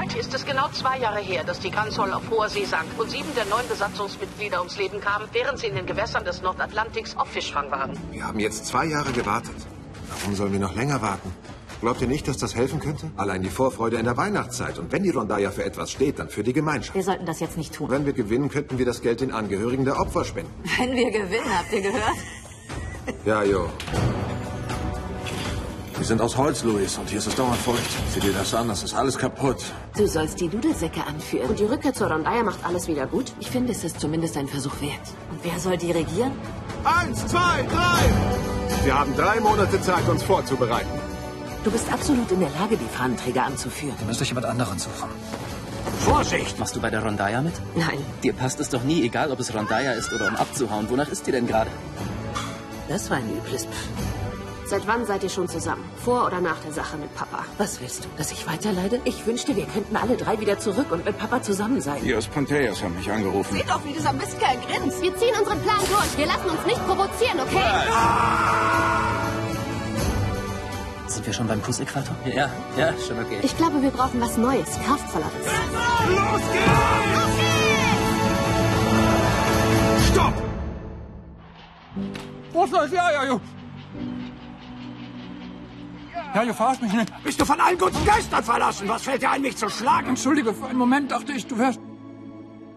Zeit ist es genau 2 Jahre her, dass die Gransol auf hoher See sank und 7 der 9 Besatzungsmitglieder ums Leben kamen, während sie in den Gewässern des Nordatlantiks auf Fischfang waren. Wir haben jetzt 2 Jahre gewartet. Warum sollen wir noch länger warten? Glaubt ihr nicht, dass das helfen könnte? Allein die Vorfreude in der Weihnachtszeit. Und wenn die Rondalla für etwas steht, dann für die Gemeinschaft. Wir sollten das jetzt nicht tun. Wenn wir gewinnen, könnten wir das Geld den Angehörigen der Opfer spenden. Wenn wir gewinnen, habt ihr gehört? Ja, Jo. Wir sind aus Holz, Luis, und hier ist es dauernd feucht. Sieh dir das an, das ist alles kaputt. Du sollst die Dudelsäcke anführen. Und die Rückkehr zur Rondalla macht alles wieder gut? Ich finde, es ist zumindest ein Versuch wert. Und wer soll dirigieren? 1, 2, 3! Wir haben 3 Monate Zeit, uns vorzubereiten. Du bist absolut in der Lage, die Fahnenträger anzuführen. Ihr müsst euch jemand anderen suchen. Vorsicht! Machst du bei der Rondalla mit? Nein. Dir passt es doch nie, egal ob es Rondalla ist oder um abzuhauen. Wonach ist dir denn gerade? Das war ein übles Seit wann seid ihr schon zusammen? Vor oder nach der Sache mit Papa? Was willst du, dass ich weiterleide? Ich wünschte, wir könnten alle 3 wieder zurück und mit Papa zusammen sein. Die aus Ponteias haben mich angerufen. Sieh doch, wie dieser Mistkerl grinst. Wir ziehen unseren Plan durch. Wir lassen uns nicht provozieren, okay? Sind wir schon beim Kussäquator? Ja, schon okay. Ich glaube, wir brauchen was Neues, Kraftvolleres. Los geht's! Stopp! Was läuft? Ja. Ja, ihr verarscht mich nicht. Bist du von allen guten Geistern verlassen? Was fällt dir ein, mich zu schlagen? Entschuldige, für einen Moment dachte ich, du wärst...